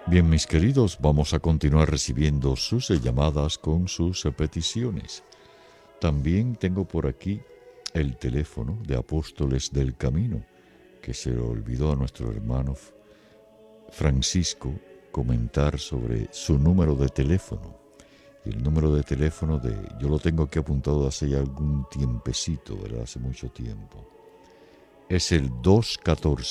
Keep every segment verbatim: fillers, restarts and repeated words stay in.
Bien, mis queridos, vamos a continuar recibiendo sus llamadas con sus peticiones. También tengo por aquí el teléfono de Apóstoles del Camino, que se le olvidó a nuestro hermano Francisco comentar sobre su número de teléfono. Y el número de teléfono de, yo lo tengo aquí apuntado hace ya algún tiempecito, ¿verdad? Hace mucho tiempo. Es el dos uno cuatro,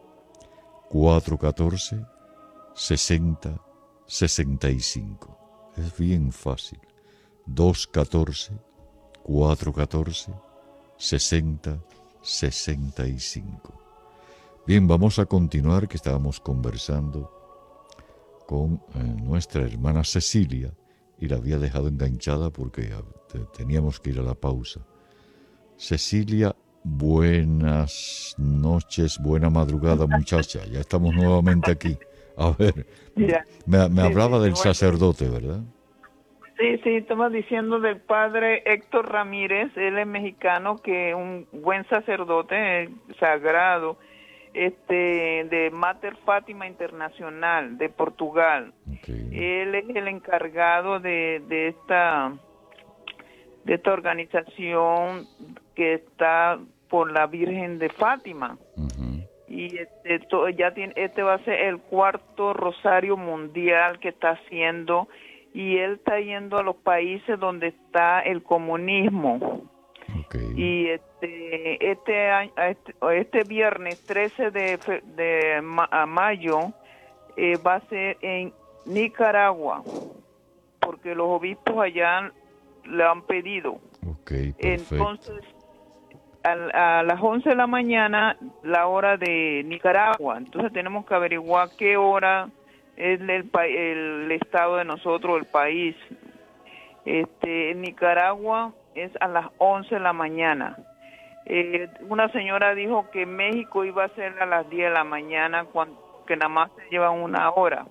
cuatro uno cuatro, sesenta sesenta y cinco. Es bien fácil. dos uno cuatro, cuatro uno cuatro, sesenta sesenta y cinco. Bien, vamos a continuar, que estábamos conversando con eh, nuestra hermana Cecilia y la había dejado enganchada porque teníamos que ir a la pausa. Cecilia, buenas noches, buena madrugada, muchacha. Ya estamos nuevamente aquí. A ver, Ya. me, me Sí, hablaba sí, del bueno. sacerdote, ¿verdad? Sí, sí, estamos diciendo del padre Héctor Ramírez. Él es mexicano, que es un buen sacerdote, eh, sagrado, este, de Mater Fátima Internacional, de Portugal. Okay. Él es el encargado de, de esta de esta organización que está por la Virgen de Fátima. Uh-huh. Y este, to, ya tiene, este va a ser el cuarto rosario mundial que está haciendo, y él está yendo a los países donde está el comunismo. Okay. Y este este año, este, este viernes trece de, fe, de ma, a mayo eh, va a ser en Nicaragua, porque los obispos allá le han pedido. Okay, perfecto. Entonces, a, a las once de la mañana, la hora de Nicaragua. Entonces tenemos que averiguar qué hora es el, el, el estado de nosotros, el país. Este, en Nicaragua es a las once de la mañana. Eh, una señora dijo que México iba a ser a las diez de la mañana, cuando, que nada más se llevan una hora.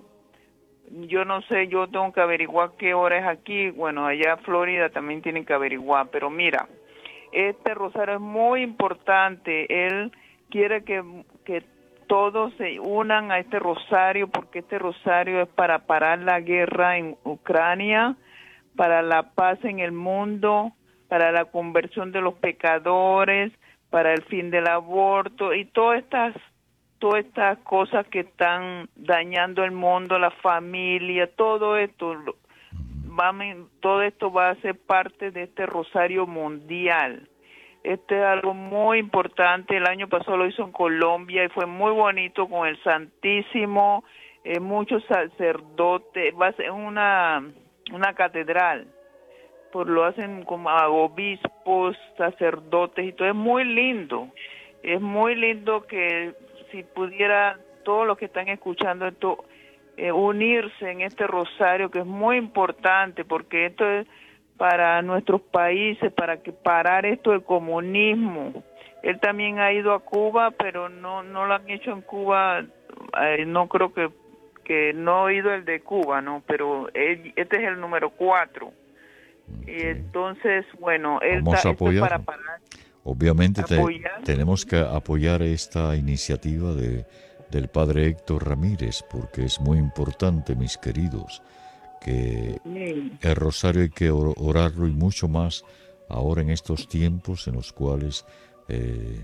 Yo no sé, yo tengo que averiguar qué hora es aquí. Bueno, allá en Florida también tienen que averiguar, pero mira, este rosario es muy importante. Él quiere que, que todos se unan a este rosario, porque este rosario es para parar la guerra en Ucrania, para la paz en el mundo, para la conversión de los pecadores, para el fin del aborto y todas estas todas estas cosas que están dañando el mundo, la familia, todo esto, va, todo esto va a ser parte de este rosario mundial. Este es algo muy importante. El año pasado lo hizo en Colombia y fue muy bonito con el Santísimo, eh, muchos sacerdotes, va a ser una, una catedral, pues lo hacen como a obispos, sacerdotes y todo, es muy lindo, es muy lindo que si pudiera todos los que están escuchando esto eh, unirse en este rosario, que es muy importante, porque esto es para nuestros países, para que parar esto del comunismo. Él también ha ido a Cuba, pero no no lo han hecho en Cuba, eh, no creo que que no ha ido el de Cuba, no, pero él, este es el número cuatro. Okay. Y entonces, bueno, él vamos está, a apoyar. Para parar. Obviamente te, tenemos que apoyar esta iniciativa de, del padre Héctor Ramírez, porque es muy importante, mis queridos, que sí. el rosario hay que orarlo, y mucho más ahora en estos tiempos en los cuales eh,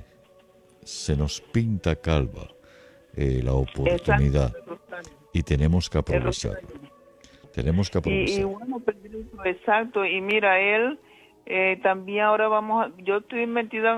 se nos pinta calva eh, la oportunidad. Exacto. Y tenemos que aprovecharlo. Tenemos que aprovecharlo. Y, y bueno, exacto, y mira, él... Eh, también ahora vamos a, yo estoy metida